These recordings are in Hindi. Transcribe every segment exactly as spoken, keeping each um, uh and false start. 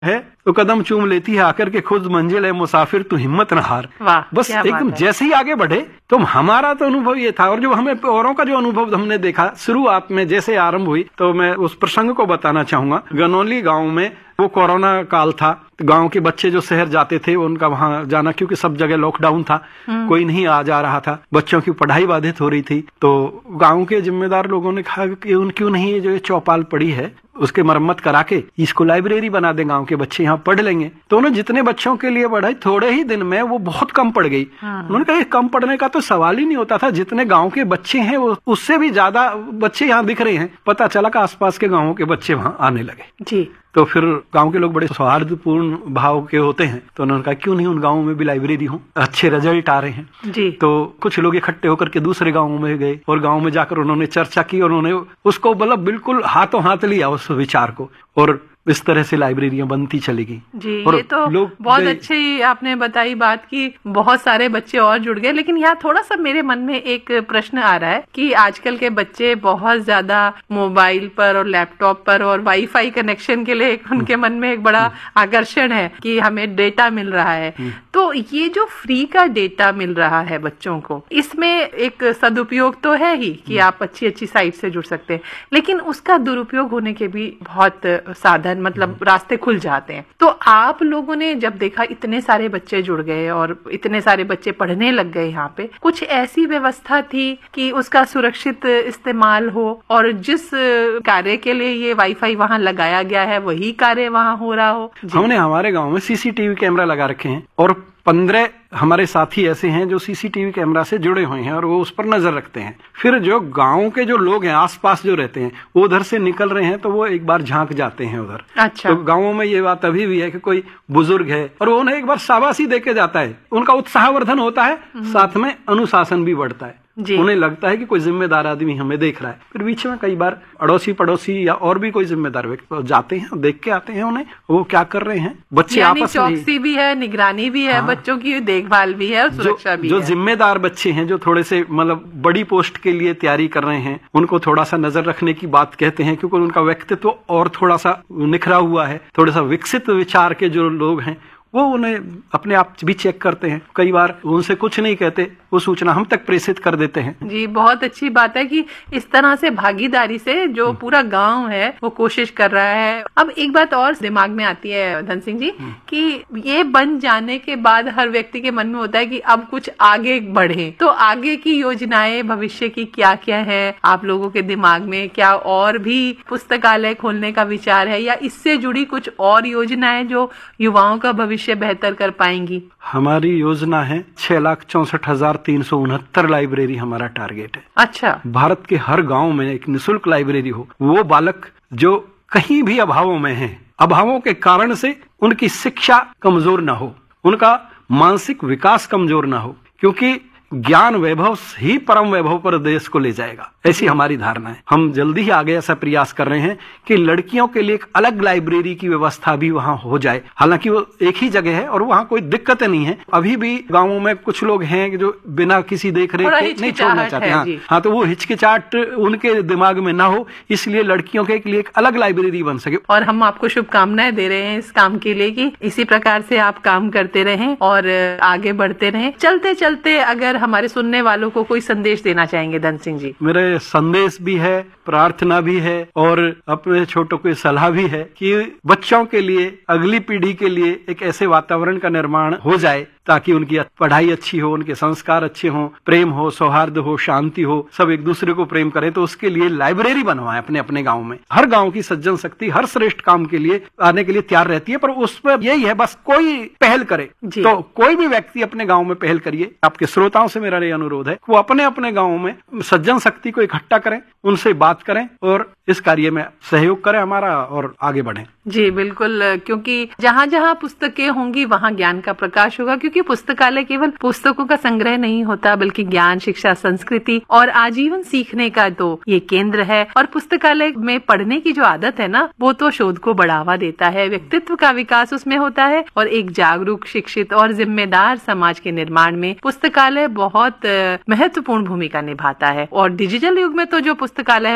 है तो कदम चूम लेती है आकर के खुद मंजिल है मुसाफिर तू हिम्मत न हार। बस एकदम जैसे ही आगे बढ़े तो हमारा तो अनुभव ये था, और जो हमें औरों का जो अनुभव हमने देखा शुरुआत में जैसे आरंभ हुई, तो मैं उस प्रसंग को बताना चाहूंगा। गनौली गांव में वो कोरोना काल था, गांव के बच्चे जो शहर जाते थे उनका वहां जाना, क्योंकि सब जगह लॉकडाउन था, कोई नहीं आ जा रहा था, बच्चों की पढ़ाई बाधित हो रही थी। तो गांव के जिम्मेदार लोगों ने कहा कि उन क्यों नहीं ये जो चौपाल पड़ी है उसके मरम्मत करा के इसको लाइब्रेरी बना दे, गांव के बच्चे यहाँ पढ़ लेंगे। तो उन्होंने जितने बच्चों के लिए बढ़ाई, थोड़े ही दिन में वो बहुत कम पड़ गई। उन्होंने कहा कम पढ़ने का तो सवाल ही नहीं होता था, जितने गांव के बच्चे हैं वो उससे भी ज्यादा बच्चे यहाँ दिख रहे हैं। पता चला कि आसपास के गांवों के बच्चे वहां आने लगे जी। तो फिर गांव के लोग बड़े सौहार्दपूर्ण भाव के होते हैं, तो उन्होंने कहा क्यों नहीं उन गांवों में भी लाइब्रेरी हो, अच्छे रिजल्ट आ रहे हैं जी। तो कुछ लोग इकट्ठे होकर के दूसरे गांवों में गए और गांव में जाकर उन्होंने चर्चा की और उन्होंने उसको मतलब बिल्कुल हाथों हाथ लिया उस विचार को, और इस तरह से लाइब्रेरियां बनती चली गई जी। और ये तो बहुत अच्छी आपने बताई बात कि बहुत सारे बच्चे और जुड़ गए। लेकिन यहाँ थोड़ा सा मेरे मन में एक प्रश्न आ रहा है कि आजकल के बच्चे बहुत ज्यादा मोबाइल पर और लैपटॉप पर और वाईफाई कनेक्शन के लिए उनके मन में एक बड़ा आकर्षण है कि हमें डेटा मिल रहा है। तो ये जो फ्री का डेटा मिल रहा है बच्चों को, इसमें एक सदुपयोग तो है ही कि आप अच्छी अच्छी साइट से जुड़ सकते हैं, लेकिन उसका दुरुपयोग होने के भी बहुत साधन मतलब रास्ते खुल जाते हैं। तो आप लोगों ने जब देखा इतने सारे बच्चे जुड़ गए और इतने सारे बच्चे पढ़ने लग गए, यहाँ पे कुछ ऐसी व्यवस्था थी कि उसका सुरक्षित इस्तेमाल हो और जिस कार्य के लिए ये वाईफाई वहाँ लगाया गया है वही कार्य वहाँ हो रहा हो? हमने हमारे गाँव में सीसीटीवी कैमरा लगा रखे हैं और पंद्रह हमारे साथी ऐसे हैं जो सीसीटीवी कैमरा से जुड़े हुए हैं और वो उस पर नजर रखते हैं। फिर जो गांव के जो लोग हैं आसपास जो रहते हैं वो उधर से निकल रहे हैं तो वो एक बार झांक जाते हैं उधर। अच्छा। तो गांवों में ये बात अभी भी है कि कोई बुजुर्ग है और वो उन्हें एक बार शाबाशी दे के जाता है, उनका उत्साहवर्धन होता है, साथ में अनुशासन भी बढ़ता है। उन्हें लगता है कि कोई जिम्मेदार आदमी हमें देख रहा है। फिर बीच में कई बार अड़ोसी पड़ोसी या और भी कोई जिम्मेदार व्यक्ति जाते हैं, देख के आते हैं उन्हें वो क्या कर रहे हैं। बच्चे आपस में चौकसी भी है, निगरानी भी है, हाँ। बच्चों की देखभाल भी है और सुरक्षा भी है। जो जिम्मेदार बच्चे हैं जो थोड़े से मतलब बड़ी पोस्ट के लिए तैयारी कर रहे हैं, उनको थोड़ा सा नजर रखने की बात कहते हैं, क्योंकि उनका व्यक्तित्व और थोड़ा सा निखरा हुआ है। थोड़ा सा विकसित विचार के जो लोग हैं वो उन्हें अपने आप भी चेक करते हैं, कई बार उनसे कुछ नहीं कहते, वो सूचना हम तक प्रेषित कर देते हैं। जी, बहुत अच्छी बात है कि इस तरह से भागीदारी से जो पूरा गांव है वो कोशिश कर रहा है। अब एक बात और दिमाग में आती है धन सिंह जी कि ये बन जाने के बाद हर व्यक्ति के मन में होता है कि अब कुछ आगे बढ़े, तो आगे की योजनाएं भविष्य की क्या क्या है आप लोगों के दिमाग में? क्या और भी पुस्तकालय खोलने का विचार है या इससे जुड़ी कुछ और योजनाएं जो युवाओं का भविष्य बेहतर कर पाएंगी? हमारी योजना है छह लाख चौसठ हजार तीन सौ उनहत्तर लाइब्रेरी हमारा टारगेट है। अच्छा। भारत के हर गांव में एक निःशुल्क लाइब्रेरी हो। वो बालक जो कहीं भी अभावों में हैं, अभावों के कारण से उनकी शिक्षा कमजोर ना हो, उनका मानसिक विकास कमजोर ना हो, क्योंकि ज्ञान वैभव ही परम वैभव पर देश को ले जाएगा, ऐसी हमारी धारणा है। हम जल्दी ही आगे ऐसा प्रयास कर रहे हैं कि लड़कियों के लिए एक अलग लाइब्रेरी की व्यवस्था भी वहां हो जाए। हालांकि वो एक ही जगह है और वहां कोई दिक्कत नहीं है। अभी भी गांवों में कुछ लोग हैं जो बिना किसी देख रेख के नहीं छोड़ना चाहते। हाँ, हाँ, तो वो हिचकिचाहट उनके दिमाग में ना हो, इसलिए लड़कियों के लिए एक अलग लाइब्रेरी बन सके। और हम आपको शुभकामनाएं दे रहे हैं इस काम के लिए कि इसी प्रकार से आप काम करते रहें और आगे बढ़ते रहें। चलते चलते अगर हमारे सुनने वालों को कोई संदेश देना चाहेंगे धन सिंह जी? मेरे संदेश भी है, प्रार्थना भी है और अपने छोटों को सलाह भी है कि बच्चों के लिए, अगली पीढ़ी के लिए एक ऐसे वातावरण का निर्माण हो जाए ताकि उनकी पढ़ाई अच्छी हो, उनके संस्कार अच्छे हों, प्रेम हो, सौहार्द हो, शांति हो, सब एक दूसरे को प्रेम करें। तो उसके लिए लाइब्रेरी बनवाएं अपने अपने गांव में। हर गांव की सज्जन शक्ति हर श्रेष्ठ काम के लिए आने के लिए तैयार रहती है, पर उस पर यही है बस कोई पहल करे। तो कोई भी व्यक्ति अपने गाँव में पहल करिए। आपके श्रोताओं से मेरा ये अनुरोध है वो अपने अपने गाँव में सज्जन शक्ति को इकट्ठा करें, उनसे बात करें और इस कार्य में सहयोग करें हमारा और आगे बढ़ें। जी बिल्कुल, क्योंकि जहाँ जहाँ पुस्तकें होंगी वहाँ ज्ञान का प्रकाश होगा, क्योंकि पुस्तकालय केवल पुस्तकों का संग्रह नहीं होता बल्कि ज्ञान, शिक्षा, संस्कृति और आजीवन सीखने का तो ये केंद्र है। और पुस्तकालय में पढ़ने की जो आदत है ना, वो तो शोध को बढ़ावा देता है, व्यक्तित्व का विकास उसमें होता है और एक जागरूक, शिक्षित और जिम्मेदार समाज के निर्माण में पुस्तकालय बहुत महत्वपूर्ण भूमिका निभाता है। और डिजिटल युग में तो जो पुस्तकालय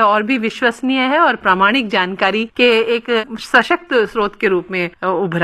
और भी विश्वसनीय है और प्रामाणिक जानकारी के एक सशक्त स्रोत के रूप में उभरा